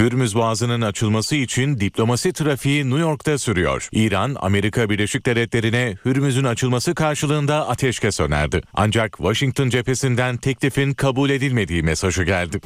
Hürmüz Boğazı'nın açılması için diplomasi trafiği New York'ta sürüyor. İran, Amerika Birleşik Devletleri'ne Hürmüz'ün açılması karşılığında ateşkes önerdi. Ancak Washington cephesinden teklifin kabul edilmediği mesajı geldi.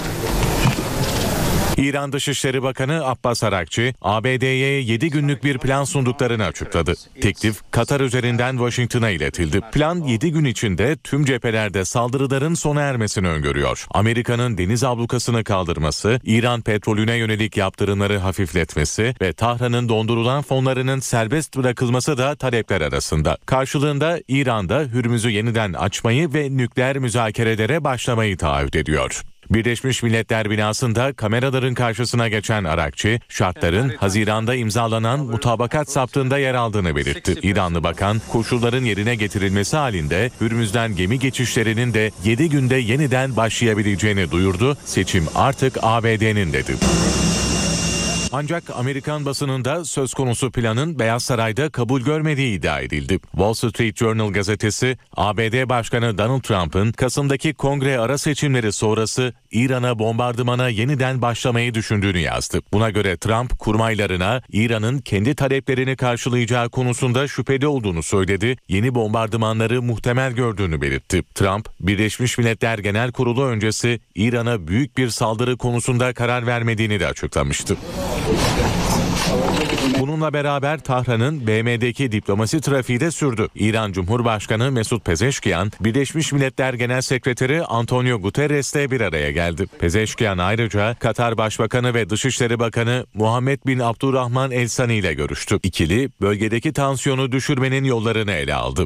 İran Dışişleri Bakanı Abbas Arakçı, ABD'ye 7 günlük bir plan sunduklarını açıkladı. Teklif, Katar üzerinden Washington'a iletildi. Plan 7 gün içinde tüm cephelerde saldırıların sona ermesini öngörüyor. Amerika'nın deniz ablukasını kaldırması, İran petrolüne yönelik yaptırımları hafifletmesi ve Tahran'ın dondurulan fonlarının serbest bırakılması da talepler arasında. Karşılığında İran'da Hürmüz'ü yeniden açmayı ve nükleer müzakerelere başlamayı taahhüt ediyor. Birleşmiş Milletler binasında kameraların karşısına geçen Arakçı, şartların Haziran'da imzalanan mutabakat saptığında yer aldığını belirtti. İranlı bakan, koşulların yerine getirilmesi halinde Hürmüz'den gemi geçişlerinin de 7 günde yeniden başlayabileceğini duyurdu. Seçim artık ABD'nin dedi. Ancak Amerikan basınında söz konusu planın Beyaz Saray'da kabul görmediği iddia edildi. Wall Street Journal gazetesi, ABD Başkanı Donald Trump'ın Kasım'daki Kongre ara seçimleri sonrası İran'a bombardımana yeniden başlamayı düşündüğünü yazdı. Buna göre Trump kurmaylarına İran'ın kendi taleplerini karşılayacağı konusunda şüpheli olduğunu söyledi, yeni bombardımanları muhtemel gördüğünü belirtti. Trump, Birleşmiş Milletler Genel Kurulu öncesi İran'a büyük bir saldırı konusunda karar vermediğini de açıklamıştı. Bununla beraber Tahran'ın BM'deki diplomasi trafiği de sürdü. İran Cumhurbaşkanı Mesut Pezeşkiyan, Birleşmiş Milletler Genel Sekreteri Antonio Guterres'le bir araya geldi. Pezeşkiyan ayrıca Katar Başbakanı ve Dışişleri Bakanı Muhammed bin Abdurrahman El Sani ile görüştü. İkili, bölgedeki tansiyonu düşürmenin yollarını ele aldı.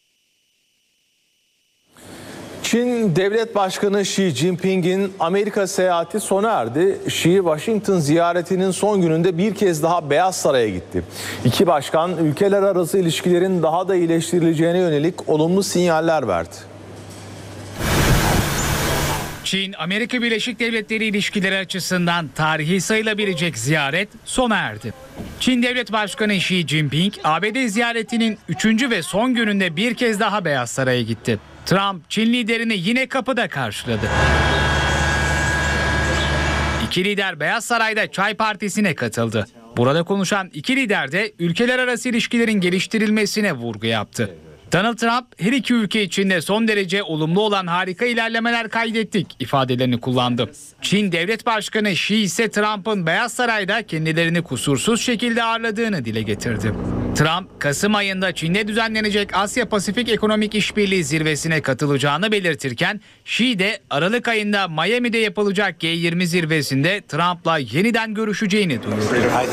Çin Devlet Başkanı Xi Jinping'in Amerika seyahati sona erdi. Xi, Washington ziyaretinin son gününde bir kez daha Beyaz Saray'a gitti. İki başkan ülkeler arası ilişkilerin daha da iyileştirileceğine yönelik olumlu sinyaller verdi. Çin-Amerika Birleşik Devletleri ilişkileri açısından tarihi sayılabilecek ziyaret sona erdi. Çin Devlet Başkanı Xi Jinping, ABD ziyaretinin 3. ve son gününde bir kez daha Beyaz Saray'a gitti. Trump, Çin liderini yine kapıda karşıladı. İki lider Beyaz Saray'da çay partisine katıldı. Burada konuşan iki lider de ülkeler arası ilişkilerin geliştirilmesine vurgu yaptı. Donald Trump, her iki ülke için de son derece olumlu olan harika ilerlemeler kaydettik ifadelerini kullandı. Çin Devlet Başkanı Xi ise Trump'ın Beyaz Saray'da kendilerini kusursuz şekilde ağırladığını dile getirdi. Trump, Kasım ayında Çin'de düzenlenecek Asya-Pasifik Ekonomik İşbirliği zirvesine katılacağını belirtirken, Xi de Aralık ayında Miami'de yapılacak G20 zirvesinde Trump'la yeniden görüşeceğini duyurdu.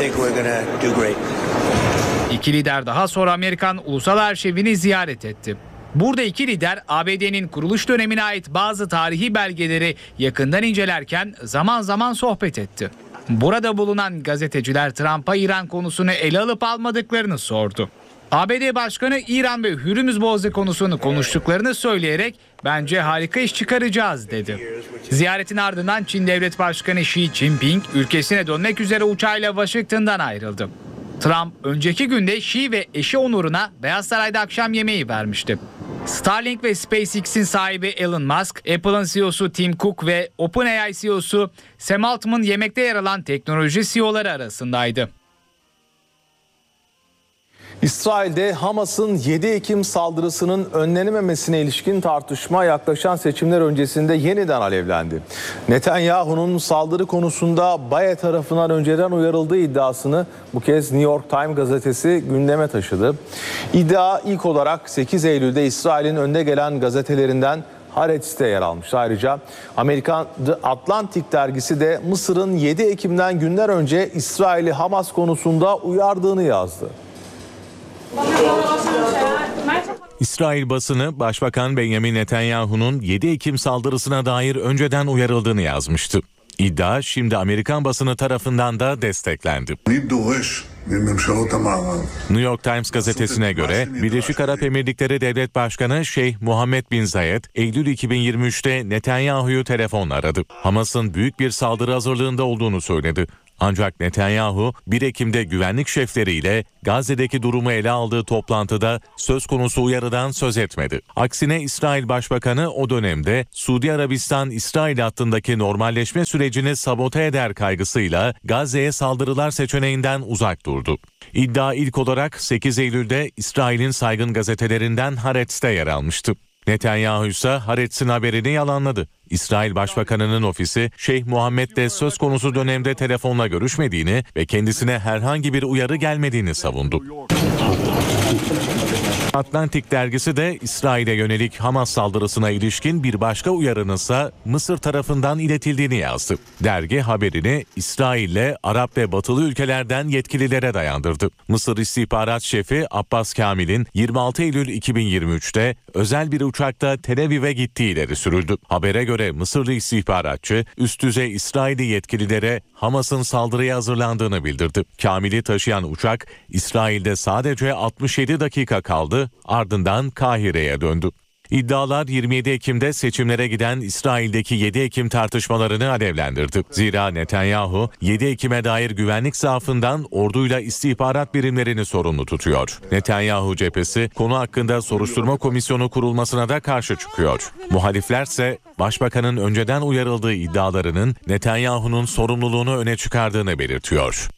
İki lider daha sonra Amerikan Ulusal Arşivini ziyaret etti. Burada iki lider ABD'nin kuruluş dönemine ait bazı tarihi belgeleri yakından incelerken zaman zaman sohbet etti. Burada bulunan gazeteciler Trump'a İran konusunu ele alıp almadıklarını sordu. ABD Başkanı İran ve Hürmüz Boğazı konusunu konuştuklarını söyleyerek bence harika iş çıkaracağız dedi. Ziyaretin ardından Çin Devlet Başkanı Xi Jinping ülkesine dönmek üzere uçağıyla Washington'dan ayrıldı. Trump önceki günde Xi ve eşi onuruna Beyaz Saray'da akşam yemeği vermişti. Starlink ve SpaceX'in sahibi Elon Musk, Apple'ın CEO'su Tim Cook ve OpenAI CEO'su Sam Altman yemekte yer alan teknoloji CEO'ları arasındaydı. İsrail'de Hamas'ın 7 Ekim saldırısının önlenememesine ilişkin tartışma yaklaşan seçimler öncesinde yeniden alevlendi. Netanyahu'nun saldırı konusunda Baye tarafından önceden uyarıldığı iddiasını bu kez New York Times gazetesi gündeme taşıdı. İddia ilk olarak 8 Eylül'de İsrail'in önde gelen gazetelerinden Haaretz'te yer almış. Ayrıca Amerikan The Atlantic dergisi de Mısır'ın 7 Ekim'den günler önce İsrail'i Hamas konusunda uyardığını yazdı. İsrail basını Başbakan Benjamin Netanyahu'nun 7 Ekim saldırısına dair önceden uyarıldığını yazmıştı. İddia şimdi Amerikan basını tarafından da desteklendi. New York Times gazetesine göre Birleşik Arap Emirlikleri Devlet Başkanı Şeyh Muhammed bin Zayed, Eylül 2023'te Netanyahu'yu telefonla aradı. Hamas'ın büyük bir saldırı hazırlığında olduğunu söyledi. Ancak Netanyahu 1 Ekim'de güvenlik şefleriyle Gazze'deki durumu ele aldığı toplantıda söz konusu uyarıdan söz etmedi. Aksine İsrail Başbakanı o dönemde Suudi Arabistan-İsrail hattındaki normalleşme sürecini sabote eder kaygısıyla Gazze'ye saldırılar seçeneğinden uzak durdu. İddia ilk olarak 8 Eylül'de İsrail'in saygın gazetelerinden Haaretz'te yer almıştı. Netanyahu ise Haaretz'in haberini yalanladı. İsrail Başbakanı'nın ofisi Şeyh Muhammed'le söz konusu dönemde telefonla görüşmediğini ve kendisine herhangi bir uyarı gelmediğini savundu. Atlantik dergisi de İsrail'e yönelik Hamas saldırısına ilişkin bir başka uyarının ise Mısır tarafından iletildiğini yazdı. Dergi haberini İsrail'le Arap ve Batılı ülkelerden yetkililere dayandırdı. Mısır İstihbarat Şefi Abbas Kamil'in 26 Eylül 2023'te özel bir uçakta Tel Aviv'e gittiği ileri sürüldü. Habere göre Mısırlı istihbaratçı üst düzey İsrailli yetkililere Hamas'ın saldırıya hazırlandığını bildirdi. Kamil'i taşıyan uçak İsrail'de sadece 67 dakika kaldı, ardından Kahire'ye döndü. İddialar 27 Ekim'de seçimlere giden İsrail'deki 7 Ekim tartışmalarını alevlendirdi. Zira Netanyahu 7 Ekim'e dair güvenlik zaafından orduyla istihbarat birimlerini sorumlu tutuyor. Netanyahu cephesi konu hakkında soruşturma komisyonu kurulmasına da karşı çıkıyor. Muhaliflerse Başbakanın önceden uyarıldığı iddialarının Netanyahu'nun sorumluluğunu öne çıkardığını belirtiyor.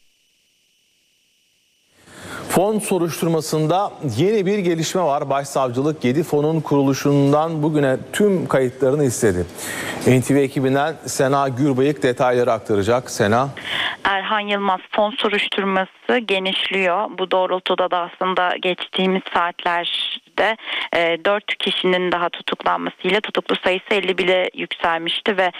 Fon soruşturmasında yeni bir gelişme var. Başsavcılık 7 fonun kuruluşundan bugüne tüm kayıtlarını istedi. NTV ekibinden Sena Gürbayık detayları aktaracak. Sena. Erhan Yılmaz, fon soruşturması genişliyor. Bu doğrultuda da aslında geçtiğimiz saatlerde 4 kişinin daha tutuklanmasıyla tutuklu sayısı 51'e yükselmişti ve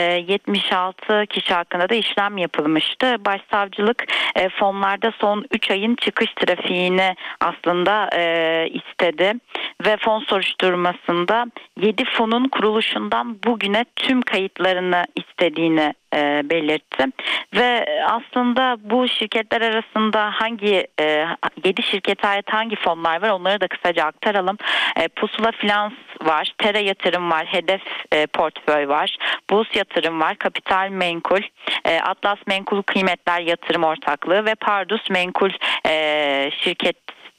76 kişi hakkında da işlem yapılmıştı. Başsavcılık fonlarda son 3 ayın çıkış trafiğini aslında istedi ve fon soruşturmasında 7 fonun kuruluşundan bugüne tüm kayıtlarını istediğini belirtti ve aslında bu şirketler arasında hangi 7 şirkete ait hangi fonlar var onları da kısaca aktaralım. Pusula Finans var, Tera Yatırım var, Hedef Portföy var, Buz Yatırım var, Kapital Menkul, Atlas Menkul Kıymetler Yatırım Ortaklığı ve Pardus Menkul şirket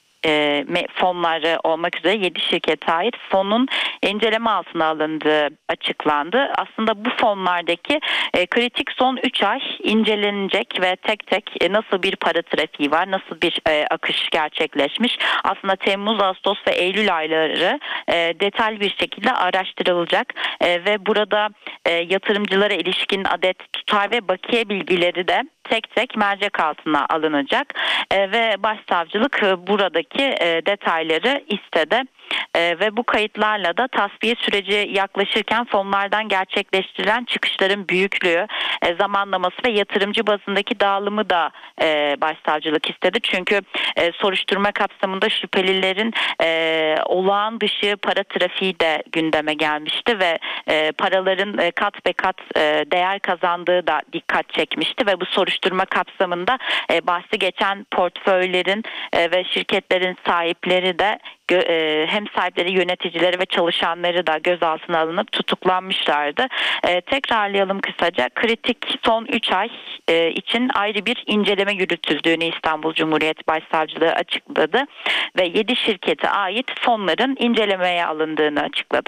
fonları olmak üzere 7 şirkete ait fonun inceleme altına alındığı açıklandı. Aslında bu fonlardaki kritik son 3 ay incelenecek ve tek tek nasıl bir para trafiği var, nasıl bir akış gerçekleşmiş. Aslında Temmuz, Ağustos ve Eylül ayları detaylı bir şekilde araştırılacak ve burada yatırımcılara ilişkin adet, tutar ve bakiye bilgileri de tek tek mercek altına alınacak ve başsavcılık buradaki detayları istedi. Ve bu kayıtlarla da tasfiye süreci yaklaşırken fonlardan gerçekleştirilen çıkışların büyüklüğü, zamanlaması ve yatırımcı bazındaki dağılımı da başsavcılık istedi. Çünkü soruşturma kapsamında şüphelilerin olağan dışı para trafiği de gündeme gelmişti ve paraların kat be kat değer kazandığı da dikkat çekmişti ve bu soruşturma kapsamında bahsi geçen portföylerin ve şirketlerin sahipleri de hem sahipleri, yöneticileri ve çalışanları da gözaltına alınıp tutuklanmışlardı. Tekrarlayalım kısaca. Kritik son 3 ay için ayrı bir inceleme yürütüldüğünü İstanbul Cumhuriyet Başsavcılığı açıkladı ve 7 şirkete ait fonların incelemeye alındığını açıkladı.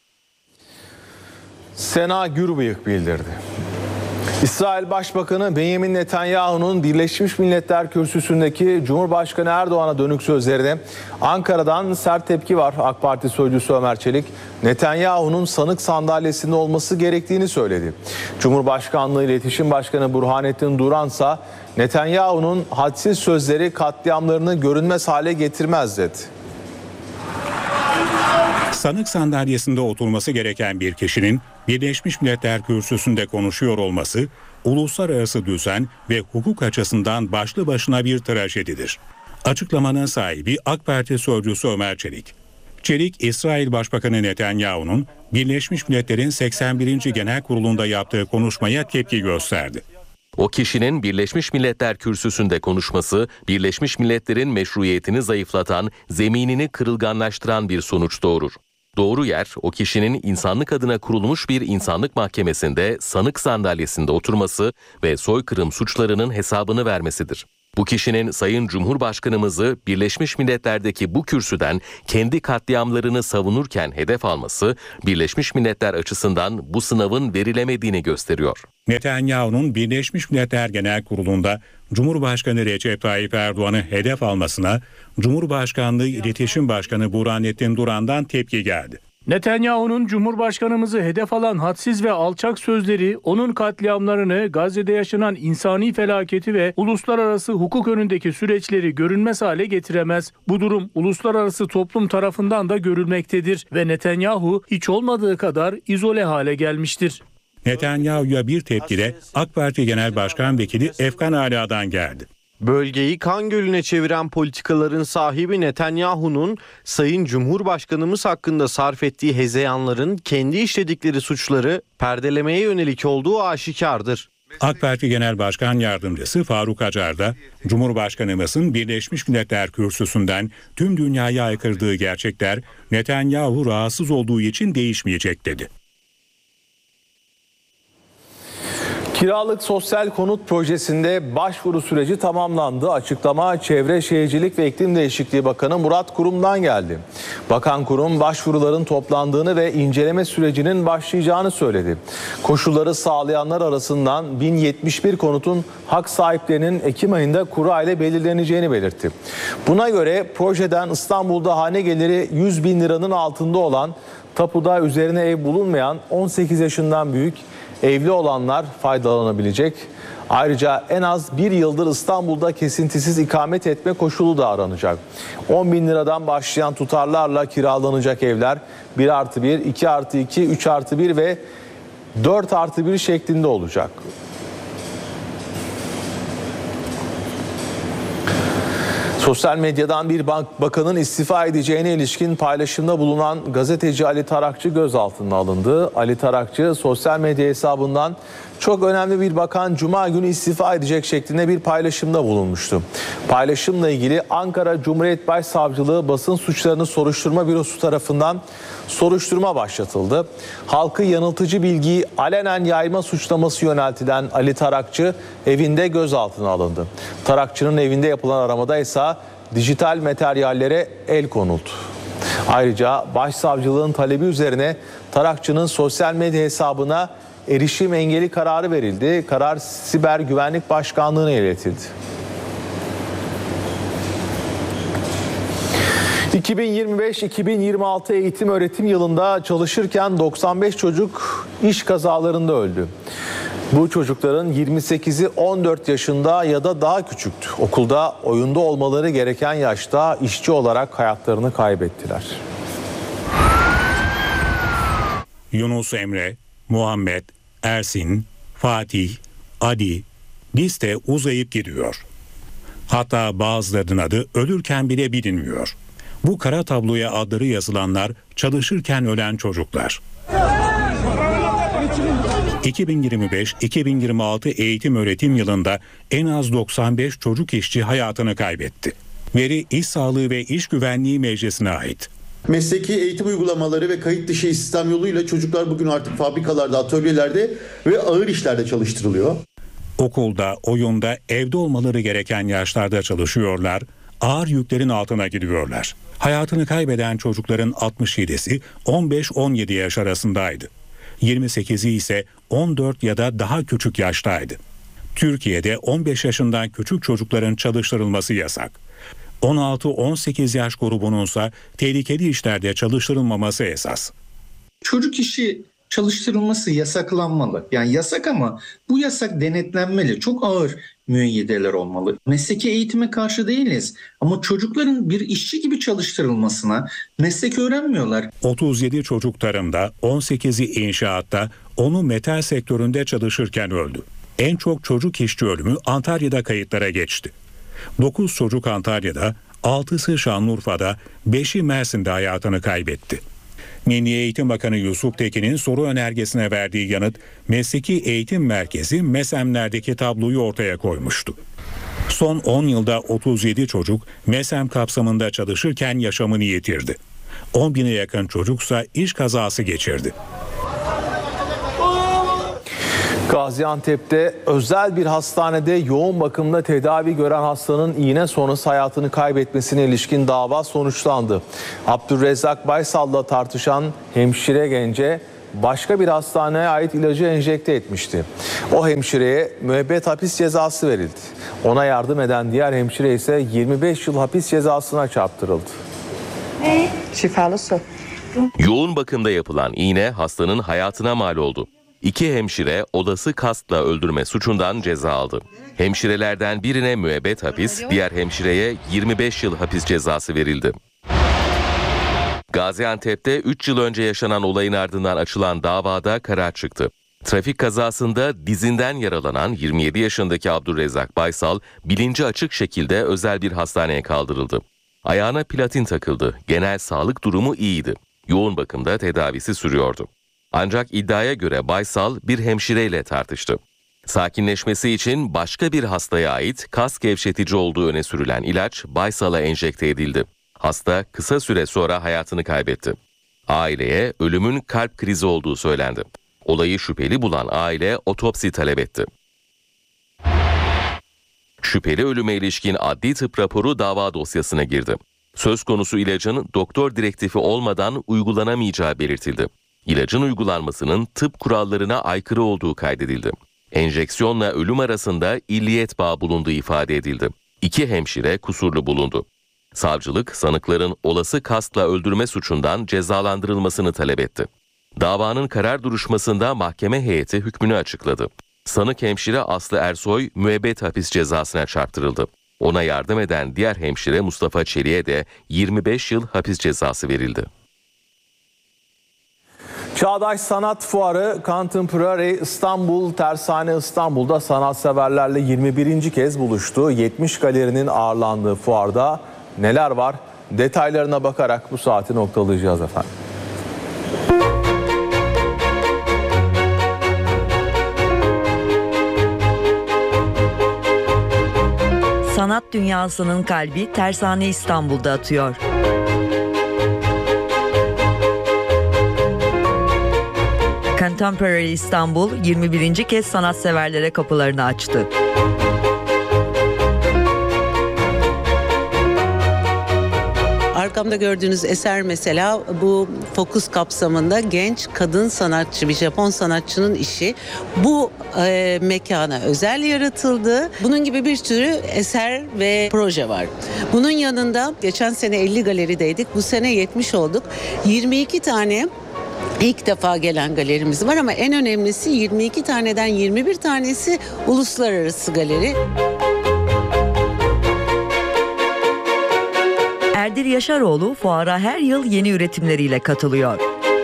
Sena Gürbayık bildirdi. İsrail Başbakanı Benjamin Netanyahu'nun Birleşmiş Milletler Kürsüsü'ndeki Cumhurbaşkanı Erdoğan'a dönük sözlerine Ankara'dan sert tepki var. AK Parti sözcüsü Ömer Çelik, Netanyahu'nun sanık sandalyesinde olması gerektiğini söyledi. Cumhurbaşkanlığı İletişim Başkanı Burhanettin Duransa Netanyahu'nun hadsiz sözleri katliamlarını görünmez hale getirmez dedi. Sanık sandalyesinde oturması gereken bir kişinin Birleşmiş Milletler Kürsüsü'nde konuşuyor olması uluslararası düzen ve hukuk açısından başlı başına bir trajedidir. Açıklamanın sahibi AK Parti sözcüsü Ömer Çelik. Çelik, İsrail Başbakanı Netanyahu'nun Birleşmiş Milletler'in 81. Genel Kurulu'nda yaptığı konuşmaya tepki gösterdi. O kişinin Birleşmiş Milletler Kürsüsü'nde konuşması, Birleşmiş Milletler'in meşruiyetini zayıflatan, zeminini kırılganlaştıran bir sonuç doğurur. Doğru yer, o kişinin insanlık adına kurulmuş bir insanlık mahkemesinde sanık sandalyesinde oturması ve soykırım suçlarının hesabını vermesidir. Bu kişinin Sayın Cumhurbaşkanımızı Birleşmiş Milletler'deki bu kürsüden kendi katliamlarını savunurken hedef alması, Birleşmiş Milletler açısından bu sınavın verilemediğini gösteriyor. Netanyahu'nun Birleşmiş Milletler Genel Kurulu'nda Cumhurbaşkanı Recep Tayyip Erdoğan'ı hedef almasına Cumhurbaşkanlığı İletişim Başkanı Burhanettin Duran'dan tepki geldi. Netanyahu'nun Cumhurbaşkanımızı hedef alan hadsiz ve alçak sözleri, onun katliamlarını, Gazze'de yaşanan insani felaketi ve uluslararası hukuk önündeki süreçleri görünmez hale getiremez. Bu durum uluslararası toplum tarafından da görülmektedir ve Netanyahu hiç olmadığı kadar izole hale gelmiştir. Netanyahu'ya bir tepki de AK Parti Genel Başkan Vekili Efkan Ala'dan geldi. Bölgeyi kan gölüne çeviren politikaların sahibi Netanyahu'nun Sayın Cumhurbaşkanımız hakkında sarf ettiği hezeyanların kendi işledikleri suçları perdelemeye yönelik olduğu aşikardır. AK Parti Genel Başkan Yardımcısı Faruk Acar da Cumhurbaşkanımızın Birleşmiş Milletler kürsüsünden tüm dünyaya aykırdığı gerçekler Netanyahu rahatsız olduğu için değişmeyecek dedi. Kiralık sosyal konut projesinde başvuru süreci tamamlandı. Açıklama Çevre Şehircilik ve İklim Değişikliği Bakanı Murat Kurum'dan geldi. Bakan Kurum başvuruların toplandığını ve inceleme sürecinin başlayacağını söyledi. Koşulları sağlayanlar arasından 1071 konutun hak sahiplerinin Ekim ayında kura ile belirleneceğini belirtti. Buna göre projeden İstanbul'da hane geliri 100 bin liranın altında olan, tapuda üzerine ev bulunmayan 18 yaşından büyük evli olanlar faydalanabilecek. Ayrıca en az bir yıldır İstanbul'da kesintisiz ikamet etme koşulu da aranacak. 10 bin liradan başlayan tutarlarla kiralanacak evler 1+1, 2+2, 3+1 ve 4+1 şeklinde olacak. Sosyal medyadan bir bakanın istifa edeceğine ilişkin paylaşımda bulunan gazeteci Ali Tarakçı gözaltına alındı. Ali Tarakçı sosyal medya hesabından çok önemli bir bakan Cuma günü istifa edecek şeklinde bir paylaşımda bulunmuştu. Paylaşımla ilgili Ankara Cumhuriyet Başsavcılığı Basın Suçlarını Soruşturma Bürosu tarafından soruşturma başlatıldı. Halkı yanıltıcı bilgiyi alenen yayma suçlaması yöneltilen Ali Tarakçı evinde gözaltına alındı. Tarakçı'nın evinde yapılan aramada ise dijital materyallere el konuldu. Ayrıca başsavcılığın talebi üzerine Tarakçı'nın sosyal medya hesabına erişim engeli kararı verildi. Karar Siber Güvenlik Başkanlığı'na iletildi. 2025-2026 eğitim öğretim yılında çalışırken 95 çocuk iş kazalarında öldü. Bu çocukların 28'i 14 yaşında ya da daha küçüktü. Okulda oyunda olmaları gereken yaşta işçi olarak hayatlarını kaybettiler. Yunus Emre, Muhammed, Ersin, Fatih, Ali, liste uzayıp gidiyor. Hatta bazılarının adı ölürken bile bilinmiyor. Bu kara tabloya adları yazılanlar çalışırken ölen çocuklar. 2025-2026 eğitim öğretim yılında en az 95 çocuk işçi hayatını kaybetti. Veri İş Sağlığı ve İş Güvenliği Meclisi'ne ait. Mesleki eğitim uygulamaları ve kayıt dışı istihdam yoluyla çocuklar bugün artık fabrikalarda, atölyelerde ve ağır işlerde çalıştırılıyor. Okulda, oyunda, evde olmaları gereken yaşlarda çalışıyorlar, ağır yüklerin altına gidiyorlar. Hayatını kaybeden çocukların 67'si 15-17 yaş arasındaydı. 28'i ise 14 ya da daha küçük yaştaydı. Türkiye'de 15 yaşından küçük çocukların çalıştırılması yasak. 16-18 yaş grubununsa tehlikeli işlerde çalıştırılmaması esas. Çocuk işi çalıştırılması yasaklanmalı. Yani yasak ama bu yasak denetlenmeli. Çok ağır müeyyideler olmalı. Mesleki eğitime karşı değiliz ama çocukların bir işçi gibi çalıştırılmasına meslek öğrenmiyorlar. 37 çocuk tarımda, 18'i inşaatta, 10'u metal sektöründe çalışırken öldü. En çok çocuk işçi ölümü Antalya'da kayıtlara geçti. 9 çocuk Antalya'da, 6'sı Şanlıurfa'da, 5'i Mersin'de hayatını kaybetti. Milli Eğitim Bakanı Yusuf Tekin'in soru önergesine verdiği yanıt, Mesleki Eğitim Merkezi MESEM'lerdeki tabloyu ortaya koymuştu. Son 10 yılda 37 çocuk MESEM kapsamında çalışırken yaşamını yitirdi. 10.000'e yakın çocuksa iş kazası geçirdi. Gaziantep'te özel bir hastanede yoğun bakımda tedavi gören hastanın iğne sonrası hayatını kaybetmesine ilişkin dava sonuçlandı. Abdurrezzak Baysal'la tartışan hemşire gence başka bir hastaneye ait ilacı enjekte etmişti. O hemşireye müebbet hapis cezası verildi. Ona yardım eden diğer hemşire ise 25 yıl hapis cezasına çarptırıldı. Şifalı su. Yoğun bakımda yapılan iğne hastanın hayatına mal oldu. 2 hemşire olası kastla öldürme suçundan ceza aldı. Hemşirelerden birine müebbet hapis, diğer hemşireye 25 yıl hapis cezası verildi. Gaziantep'te 3 yıl önce yaşanan olayın ardından açılan davada karar çıktı. Trafik kazasında dizinden yaralanan 27 yaşındaki Abdurrezzak Baysal bilinci açık şekilde özel bir hastaneye kaldırıldı. Ayağına platin takıldı. Genel sağlık durumu iyiydi. Yoğun bakımda tedavisi sürüyordu. Ancak iddiaya göre Baysal bir hemşireyle tartıştı. Sakinleşmesi için başka bir hastaya ait kas gevşetici olduğu öne sürülen ilaç Baysal'a enjekte edildi. Hasta kısa süre sonra hayatını kaybetti. Aileye ölümün kalp krizi olduğu söylendi. Olayı şüpheli bulan aile otopsi talep etti. Şüpheli ölüme ilişkin adli tıp raporu dava dosyasına girdi. Söz konusu ilacın doktor direktifi olmadan uygulanamayacağı belirtildi. İlacın uygulanmasının tıp kurallarına aykırı olduğu kaydedildi. Enjeksiyonla ölüm arasında illiyet bağı bulunduğu ifade edildi. 2 hemşire kusurlu bulundu. Savcılık sanıkların olası kastla öldürme suçundan cezalandırılmasını talep etti. Davanın karar duruşmasında mahkeme heyeti hükmünü açıkladı. Sanık hemşire Aslı Ersoy müebbet hapis cezasına çarptırıldı. Ona yardım eden diğer hemşire Mustafa Çelik'e de 25 yıl hapis cezası verildi. Çağdaş Sanat Fuarı Contemporary İstanbul Tersane İstanbul'da sanatseverlerle 21. kez buluştu. 70 galerinin ağırlandığı fuarda neler var? Detaylarına bakarak bu saati noktalayacağız efendim. Sanat dünyasının kalbi Tersane İstanbul'da atıyor. Contemporary İstanbul 21. kez sanatseverlere kapılarını açtı. Arkamda gördüğünüz eser mesela bu fokus kapsamında genç kadın sanatçı, bir Japon sanatçının işi. Bu mekana özel yaratıldı. Bunun gibi bir sürü eser ve proje var. Bunun yanında geçen sene 50 galerideydik. Bu sene 70 olduk. 22 tane İlk defa gelen galerimiz var ama en önemlisi 22 taneden 21 tanesi uluslararası galeri. Erdil Yaşaroğlu fuara her yıl yeni üretimleriyle katılıyor.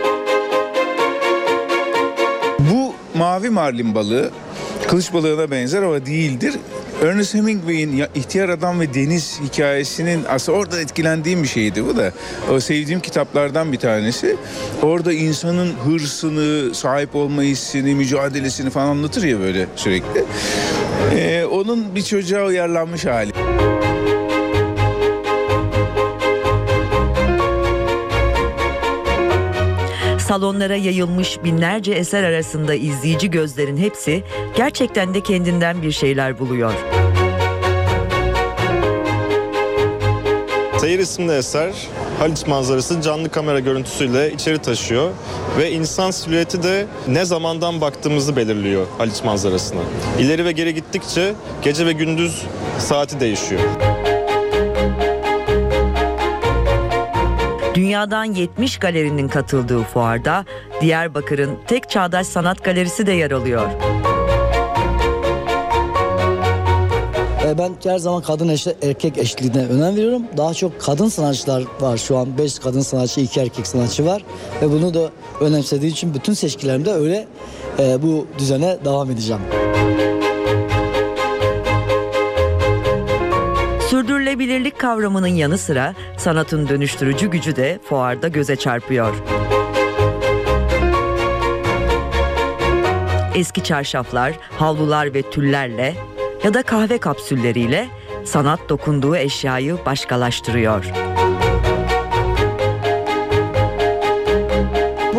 Bu mavi marlin balığı kılıç balığına benzer ama değildir. Ernest Hemingway'in İhtiyar Adam ve Deniz hikayesinin aslında orada etkilendiğim bir şeydi bu da. O sevdiğim kitaplardan bir tanesi. Orada insanın hırsını, sahip olma hissini, mücadelesini falan anlatır ya böyle sürekli. Onun bir çocuğa uyarlanmış hali. Salonlara yayılmış binlerce eser arasında izleyici gözlerin hepsi gerçekten de kendinden bir şeyler buluyor. Seyir isimli eser Haliç manzarası canlı kamera görüntüsüyle içeri taşıyor ve insan silüeti de ne zamandan baktığımızı belirliyor Haliç manzarasına. İleri ve geri gittikçe gece ve gündüz saati değişiyor. Dünyadan 70 galerinin katıldığı fuarda Diyarbakır'ın tek çağdaş sanat galerisi de yer alıyor. Ben her zaman kadın erkek eşitliğine önem veriyorum. Daha çok kadın sanatçılar var şu an. 5 kadın sanatçı, 2 erkek sanatçı var. Ve bunu da önemsediği için bütün seçkilerimde öyle bu düzene devam edeceğim. Sürdürülebilirlik kavramının yanı sıra sanatın dönüştürücü gücü de fuarda göze çarpıyor. Eski çarşaflar, havlular ve tüllerle ya da kahve kapsülleriyle sanat dokunduğu eşyayı başkalaştırıyor.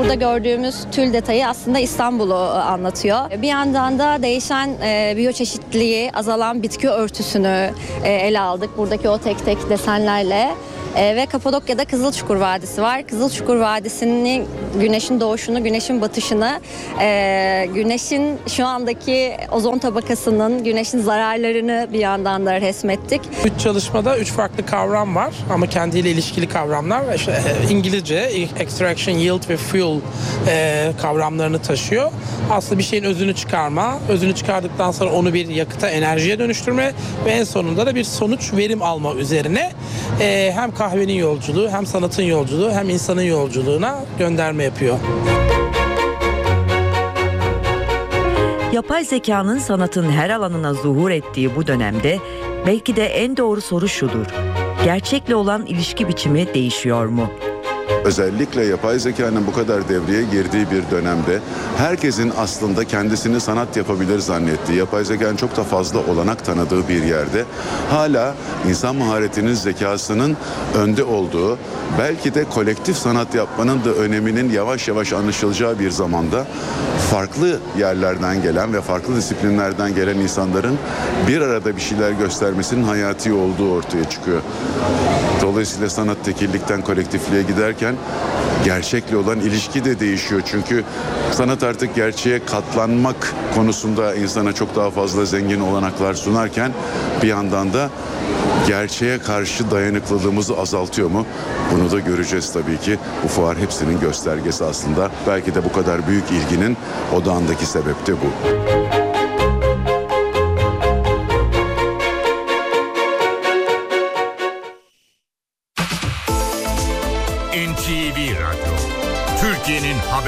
Burada gördüğümüz tül detayı aslında İstanbul'u anlatıyor. Bir yandan da değişen biyoçeşitliliği, azalan bitki örtüsünü ele aldık. Buradaki o tek tek desenlerle. Ve Kapadokya'da Kızılçukur Vadisi var. Kızılçukur Vadisi'nin güneşin doğuşunu, güneşin batışını, güneşin şu andaki ozon tabakasının, güneşin zararlarını bir yandan da resmettik. 3 çalışmada 3 farklı kavram var ama kendiyle ilişkili kavramlar. İşte, İngilizce extraction, yield ve fuel kavramlarını taşıyor. Aslında bir şeyin özünü çıkarma, özünü çıkardıktan sonra onu bir yakıta, enerjiye dönüştürme ve en sonunda da bir sonuç, verim alma üzerine hem kahvenin yolculuğu, hem sanatın yolculuğu, hem insanın yolculuğuna gönderme yapıyor. Yapay zekanın sanatın her alanına zuhur ettiği bu dönemde belki de en doğru soru şudur: gerçekle olan ilişki biçimi değişiyor mu? Özellikle yapay zekanın bu kadar devreye girdiği bir dönemde herkesin aslında kendisini sanat yapabilir zannettiği, yapay zekanın çok da fazla olanak tanıdığı bir yerde hala insan maharetinin, zekasının önde olduğu, belki de kolektif sanat yapmanın da öneminin yavaş yavaş anlaşılacağı bir zamanda farklı yerlerden gelen ve farklı disiplinlerden gelen insanların bir arada bir şeyler göstermesinin hayati olduğu ortaya çıkıyor. Dolayısıyla sanat tekillikten kolektifliğe giderken gerçekle olan ilişki de değişiyor. Çünkü sanat artık gerçeğe katlanmak konusunda insana çok daha fazla zengin olanaklar sunarken bir yandan da gerçeğe karşı dayanıklılığımızı azaltıyor mu? Bunu da göreceğiz tabii ki. Bu fuar hepsinin göstergesi aslında. Belki de bu kadar büyük ilginin odağındaki sebep de bu.